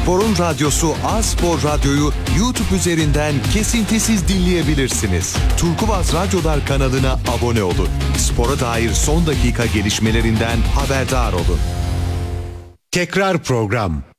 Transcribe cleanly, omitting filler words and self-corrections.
Spor'un radyosu A-Spor Radyo'yu YouTube üzerinden kesintisiz dinleyebilirsiniz. Turkuaz Radyolar kanalına abone olun. Spora dair son dakika gelişmelerinden haberdar olun. Tekrar program.